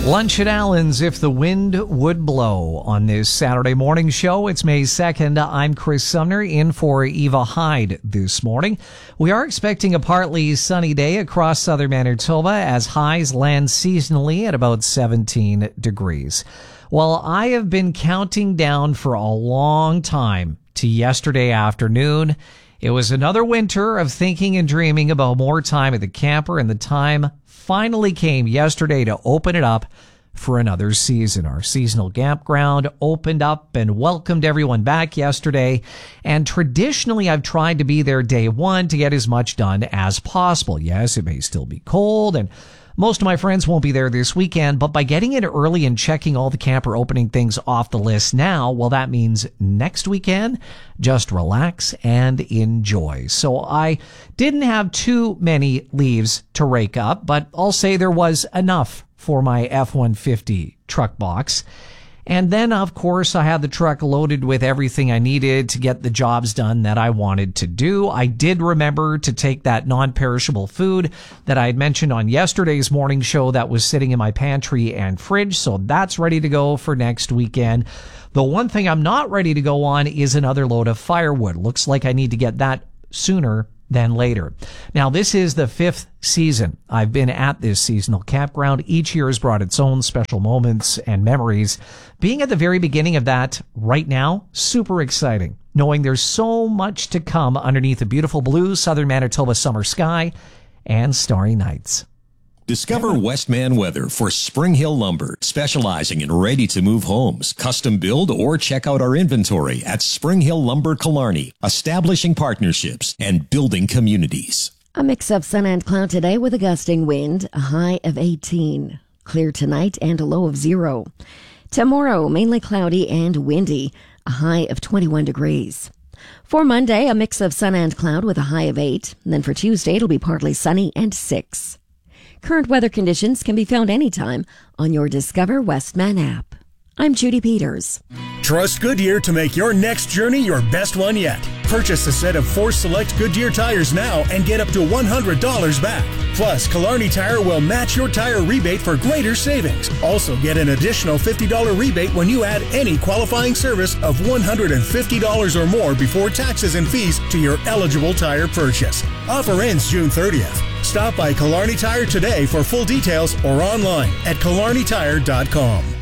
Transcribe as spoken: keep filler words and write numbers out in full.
Lunch at Allen's, if the wind would blow. On this Saturday morning show, it's May second. I'm Chris Sumner in for Eva Hyde this morning. We are expecting a partly sunny day across southern Manitoba as highs land seasonally at about seventeen degrees. Well, I have been counting down for a long time to yesterday afternoon. It was another winter of thinking and dreaming about more time at the camper, and the time finally came yesterday to open it up for another season. Our seasonal campground opened up and welcomed everyone back yesterday, and traditionally I've tried to be there day one to get as much done as possible. Yes, it may still be cold, and most of my friends won't be there this weekend, but by getting in early and checking all the camper opening things off the list now, well, that means next weekend, just relax and enjoy. So I didn't have too many leaves to rake up, but I'll say there was enough for my F one fifty truck box. And then, of course, I had the truck loaded with everything I needed to get the jobs done that I wanted to do. I did remember to take that non-perishable food that I had mentioned on yesterday's morning show that was sitting in my pantry and fridge, so that's ready to go for next weekend. The one thing I'm not ready to go on is another load of firewood. Looks like I need to get that sooner than later. Now, this is the fifth season I've been at this seasonal campground. Each year has brought its own special moments and memories. Being at the very beginning of that right now, super exciting, knowing there's so much to come underneath the beautiful blue southern Manitoba summer sky and starry nights. Discover Westman Weather for Spring Hill Lumber, specializing in ready-to-move homes, custom build, or check out our inventory at Spring Hill Lumber Killarney, establishing partnerships and building communities. A mix of sun and cloud today with a gusting wind, a high of eighteen. Clear tonight and a low of zero. Tomorrow, mainly cloudy and windy, a high of twenty-one degrees. For Monday, a mix of sun and cloud with a high of eight. And then for Tuesday, it'll be partly sunny and six. Current weather conditions can be found anytime on your Discover Westman app. I'm Judy Peters. Trust Goodyear to make your next journey your best one yet. Purchase a set of four select Goodyear tires now and get up to one hundred dollars back. Plus, Killarney Tire will match your tire rebate for greater savings. Also, get an additional fifty dollars rebate when you add any qualifying service of one hundred fifty dollars or more before taxes and fees to your eligible tire purchase. Offer ends June thirtieth. Stop by Killarney Tire today for full details or online at killarney tire dot com.